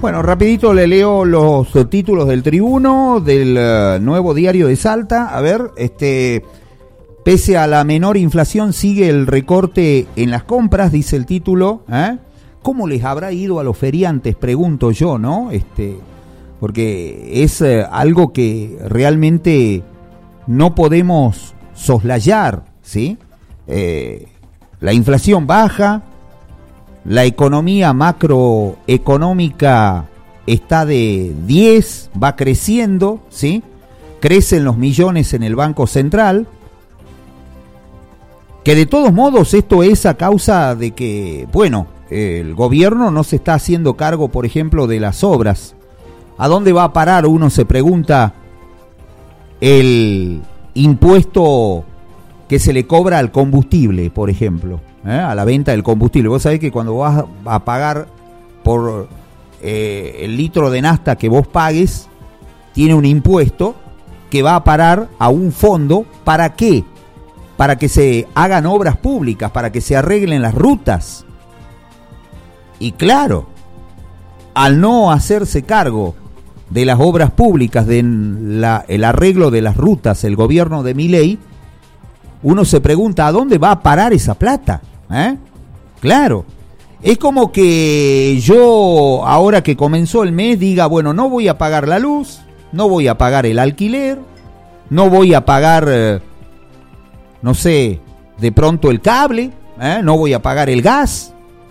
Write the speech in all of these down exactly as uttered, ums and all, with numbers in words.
Bueno, rapidito le leo los títulos del Tribuno, del uh, Nuevo Diario de Salta. A ver, este, pese a la menor inflación sigue el recorte en las compras, dice el título. ¿eh? ¿Cómo les habrá ido a los feriantes? Pregunto yo, ¿no? Este, porque es uh, algo que realmente no podemos soslayar, ¿sí? Eh, la inflación baja. La economía macroeconómica está de diez, va creciendo, ¿sí? Crecen los millones en el Banco Central, que de todos modos esto es a causa de que, bueno, el gobierno no se está haciendo cargo, por ejemplo, de las obras. ¿A dónde va a parar? Uno se pregunta el impuesto que se le cobra al combustible, por ejemplo. ¿Eh? A la venta del combustible. Vos sabés que cuando vas a pagar por eh, el litro de nafta que vos pagues, tiene un impuesto que va a parar a un fondo. ¿Para qué? Para que se hagan obras públicas, para que se arreglen las rutas. Y claro, al no hacerse cargo de las obras públicas, de la, el arreglo de las rutas, el gobierno de Milei, uno se pregunta, ¿a dónde va a parar esa plata? ¿Eh? Claro, es como que yo ahora que comenzó el mes diga, bueno, no voy a pagar la luz, no voy a pagar el alquiler, no voy a pagar, eh, no sé, de pronto el cable, ¿eh? no voy a pagar el gas.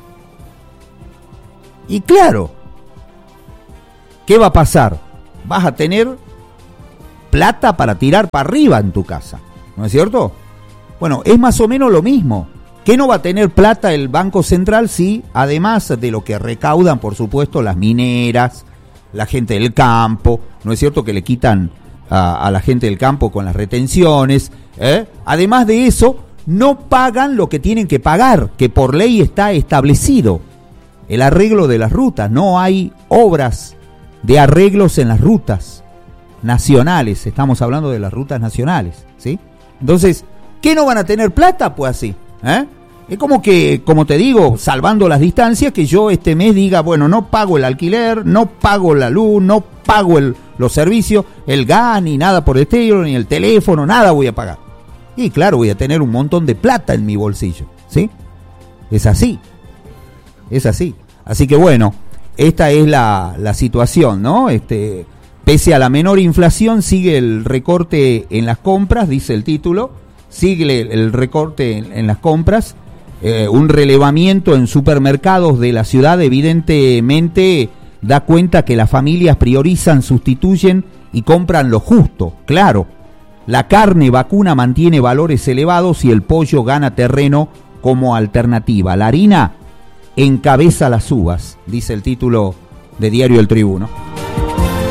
Y claro, ¿qué va a pasar? Vas a tener plata para tirar para arriba en tu casa, ¿no es cierto? Bueno, es más o menos lo mismo. ¿Qué no va a tener plata el Banco Central si, además de lo que recaudan, por supuesto, las mineras, la gente del campo, ¿no es cierto que le quitan a, a la gente del campo con las retenciones? ¿eh? Además de eso, no pagan lo que tienen que pagar, que por ley está establecido. El arreglo de las rutas, no hay obras de arreglos en las rutas nacionales, estamos hablando de las rutas nacionales, ¿sí? Entonces, ¿qué no van a tener plata? Pues así. ¿Eh? Es como que, como te digo, salvando las distancias, que yo este mes diga, bueno, no pago el alquiler, no pago la luz, no pago el, los servicios, el gas, ni nada por el estilo, ni el teléfono, nada voy a pagar. Y claro, voy a tener un montón de plata en mi bolsillo, ¿sí? Es así, es así. Así que bueno, esta es la, la situación, ¿no? Este, pese a la menor inflación, sigue el recorte en las compras, dice el título. Sigue el recorte en, en las compras, eh, un relevamiento en supermercados de la ciudad evidentemente da cuenta que las familias priorizan, sustituyen y compran lo justo. Claro, la carne vacuna mantiene valores elevados y el pollo gana terreno como alternativa. La harina encabeza las uvas, dice el título de Diario El Tribuno.